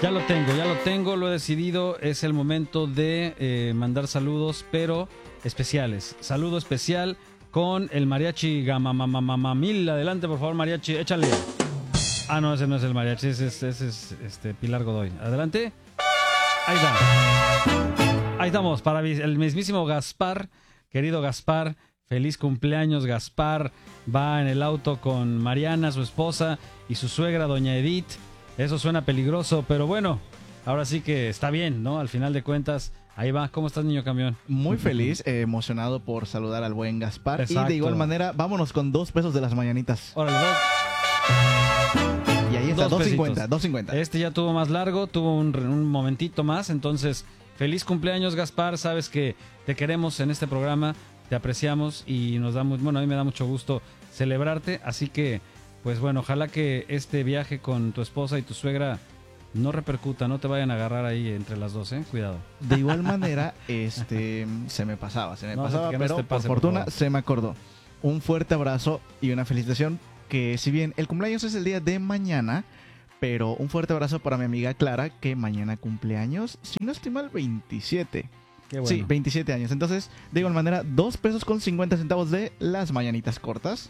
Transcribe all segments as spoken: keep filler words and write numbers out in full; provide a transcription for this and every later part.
Ya lo tengo, ya lo tengo, lo he decidido. Es el momento de eh, mandar saludos, pero especiales. Saludo especial con el mariachi Gamamamamamil. Adelante, por favor, mariachi, échale. Ah, no, ese no es el mariachi, ese es, ese es este, Pilar Godoy. Adelante. Ahí está. Ahí estamos, para el mismísimo Gaspar, querido Gaspar. Feliz cumpleaños, Gaspar. Va en el auto con Mariana, su esposa, y su suegra, doña Edith. Eso suena peligroso, pero bueno, ahora sí que está bien, ¿no? Al final de cuentas, ahí va. ¿Cómo estás, niño camión? Muy feliz, eh, emocionado por saludar al buen Gaspar. Exacto. Y de igual manera, vámonos con dos pesos de las mañanitas. Órale, dos. Y ahí está, Dos dos cincuenta, pesitos. dos cincuenta. Este ya tuvo más largo, tuvo un, un momentito más, entonces, feliz cumpleaños, Gaspar. Sabes que te queremos en este programa, te apreciamos y nos da muy, bueno, a mí me da mucho gusto celebrarte, así que, pues bueno, ojalá que este viaje con tu esposa y tu suegra no repercuta, no te vayan a agarrar ahí entre las dos, ¿eh? Cuidado. De igual manera, este, se me pasaba, se me No, pasaba, que no pero te pase, por por fortuna favor. se me acordó. Un fuerte abrazo y una felicitación, que si bien el cumpleaños es el día de mañana, pero un fuerte abrazo para mi amiga Clara, que mañana cumpleaños, si no estoy mal, veintisiete. Qué bueno. Sí, veintisiete años. Entonces, de igual manera, dos pesos con cincuenta centavos de las mañanitas cortas.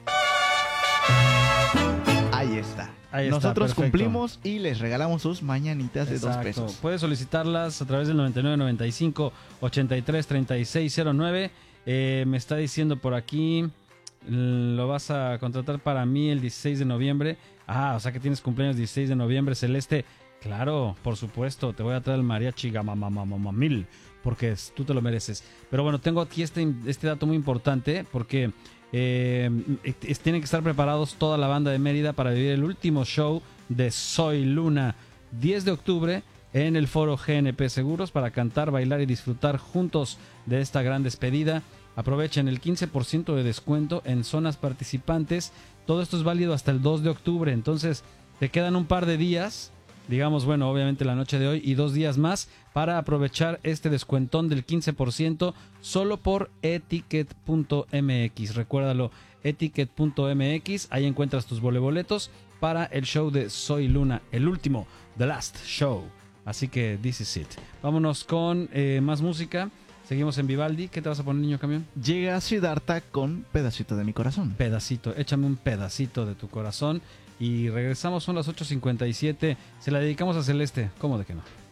Ahí está. Ahí está, Nosotros perfecto. cumplimos y les regalamos sus mañanitas de Exacto. dos pesos. Puedes solicitarlas a través del noventa y nueve noventa y cinco ochenta y tres treinta y seis cero nueve. Eh, me está diciendo por aquí, lo vas a contratar para mí el dieciséis de noviembre. Ah, o sea que tienes cumpleaños dieciséis de noviembre, Celeste. Claro, por supuesto, te voy a traer el mariachi Gamamamamamil, porque tú te lo mereces. Pero bueno, tengo aquí este, este dato muy importante, porque eh, es, tienen que estar preparados toda la banda de Mérida para vivir el último show de Soy Luna, diez de octubre, en el foro G N P Seguros, para cantar, bailar y disfrutar juntos de esta gran despedida. Aprovechen el quince por ciento de descuento en zonas participantes. Todo esto es válido hasta el dos de octubre, entonces te quedan un par de días, digamos, bueno, obviamente la noche de hoy y dos días más para aprovechar este descuentón del quince por ciento solo por etiquet punto m x. Recuérdalo, etiquet punto m x, ahí encuentras tus voleboletos para el show de Soy Luna, el último, The Last Show. Así que this is it. Vámonos con eh, más música. Seguimos en Vivaldi. ¿Qué te vas a poner, niño camión? Llega Siddhartha con Pedacito de mi corazón. Pedacito, échame un pedacito de tu corazón. Y regresamos, son las ocho cincuenta y siete. Se la dedicamos a Celeste. ¿Cómo de que no?